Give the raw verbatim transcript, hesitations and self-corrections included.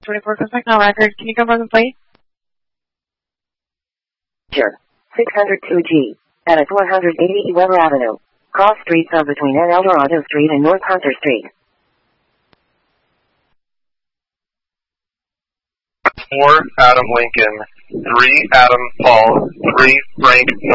twenty-four Contact Now record. Can you confirm the plate? Sure. six hundred two G. At a four hundred eighty Weber Avenue. Cross streets are between El Dorado Street and North Hunter Street. four Adam Lincoln, three Adam Paul, three Frank North.